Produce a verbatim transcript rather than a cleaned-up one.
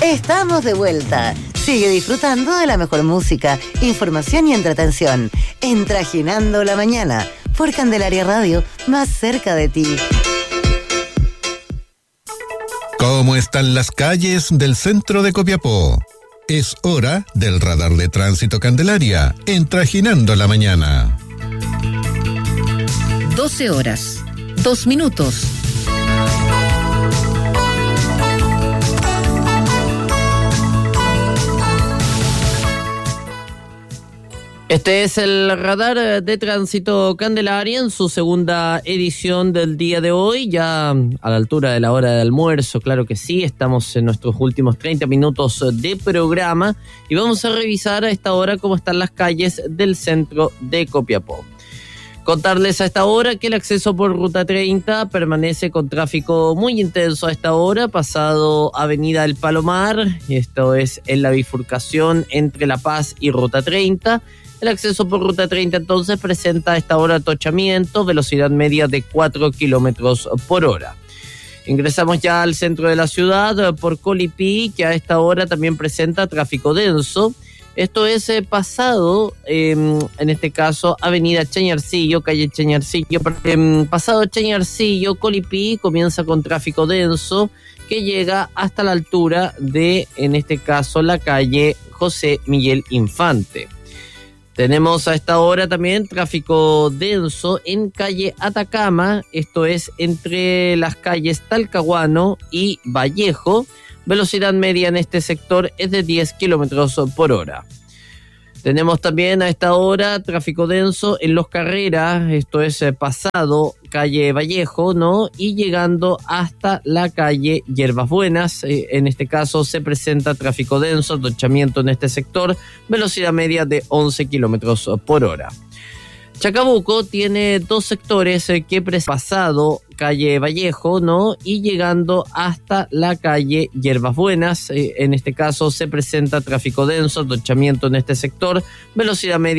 Estamos de vuelta. Sigue disfrutando de la mejor música, información y entretención. En Trajinando la Mañana, por Candelaria Radio, más cerca de ti. ¿Cómo están las calles del centro de Copiapó? Es hora del radar de tránsito Candelaria, en Trajinando la Mañana. doce horas, dos minutos. Este es el radar de tránsito Candelaria en su segunda edición del día de hoy, ya a la altura de la hora de almuerzo, claro que sí, estamos en nuestros últimos treinta minutos de programa y vamos a revisar a esta hora cómo están las calles del centro de Copiapó. Contarles a esta hora que el acceso por Ruta treinta permanece con tráfico muy intenso a esta hora, pasado Avenida El Palomar, esto es en la bifurcación entre La Paz y Ruta treinta. El acceso por Ruta treinta entonces presenta a esta hora atochamiento, velocidad media de cuatro kilómetros por hora. Ingresamos ya al centro de la ciudad por Colipí, que a esta hora también presenta tráfico denso. Esto es eh, pasado, eh, en este caso, Avenida Chañarcillo, calle Chañarcillo, eh, pasado Chañarcillo, Colipí, comienza con tráfico denso que llega hasta la altura de, en este caso, la calle José Miguel Infante. Tenemos a esta hora también tráfico denso en calle Atacama, esto es entre las calles Talcahuano y Vallejo. Velocidad media en este sector es de diez kilómetros por hora. Tenemos también a esta hora tráfico denso en Los Carreras, esto es eh, pasado calle Vallejo, ¿no? Y llegando hasta la calle Hierbas Buenas, eh, en este caso se presenta tráfico denso, atochamiento en este sector, velocidad media de once kilómetros por hora. Chacabuco tiene dos sectores eh, que presentan pasado calle Vallejo, ¿no? Y llegando hasta la calle Hierbas Buenas, eh, en este caso se presenta tráfico denso, atochamiento en este sector, velocidad media